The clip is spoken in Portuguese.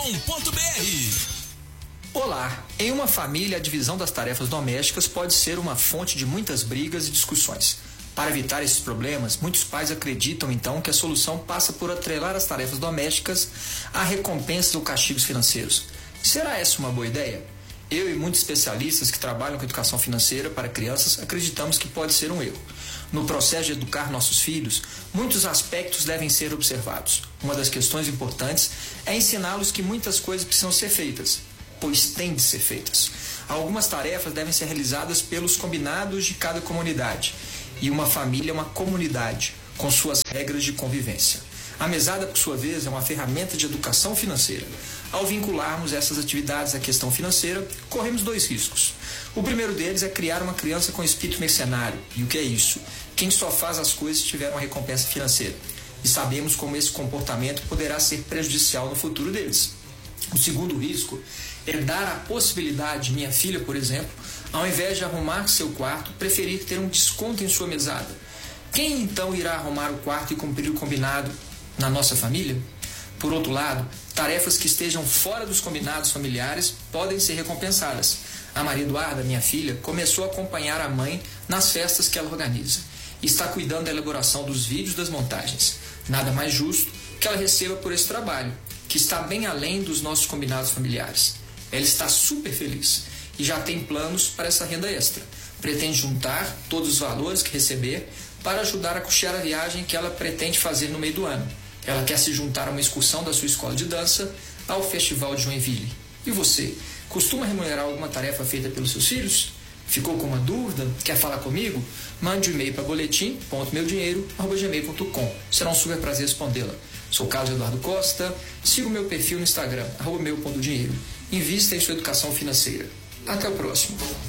Olá, em uma família a divisão das tarefas domésticas pode ser uma fonte de muitas brigas e discussões. Para evitar esses problemas, muitos pais acreditam então que a solução passa por atrelar as tarefas domésticas a recompensas ou castigos financeiros. Será essa uma boa ideia? Eu e muitos especialistas que trabalham com educação financeira para crianças acreditamos que pode ser um erro. No processo de educar nossos filhos, muitos aspectos devem ser observados. Uma das questões importantes é ensiná-los que muitas coisas precisam ser feitas, pois têm de ser feitas. Algumas tarefas devem ser realizadas pelos combinados de cada comunidade. E uma família é uma comunidade, com suas regras de convivência. A mesada, por sua vez, é uma ferramenta de educação financeira. Ao vincularmos essas atividades à questão financeira, corremos dois riscos. O primeiro deles é criar uma criança com espírito mercenário. E o que é isso? Quem só faz as coisas se tiver uma recompensa financeira. E sabemos como esse comportamento poderá ser prejudicial no futuro deles. O segundo risco é dar a possibilidade, minha filha, por exemplo, ao invés de arrumar seu quarto, preferir ter um desconto em sua mesada. Quem então irá arrumar o quarto e cumprir o combinado na nossa família? Por outro lado, tarefas que estejam fora dos combinados familiares podem ser recompensadas. A Maria Eduarda, minha filha, começou a acompanhar a mãe nas festas que ela organiza e está cuidando da elaboração dos vídeos das montagens. Nada mais justo que ela receba por esse trabalho, que está bem além dos nossos combinados familiares. Ela está super feliz e já tem planos para essa renda extra. Pretende juntar todos os valores que receber para ajudar a custear a viagem que ela pretende fazer no meio do ano. Ela quer se juntar a uma excursão da sua escola de dança ao Festival de Joinville. E você, costuma remunerar alguma tarefa feita pelos seus filhos? Ficou com uma dúvida? Quer falar comigo? Mande um e-mail para boletim.meudinheiro@gmail.com. Será um super prazer respondê-la. Sou Carlos Eduardo Costa, siga o meu perfil no Instagram, @meu.dinheiro. Invista em sua educação financeira. Até o próximo.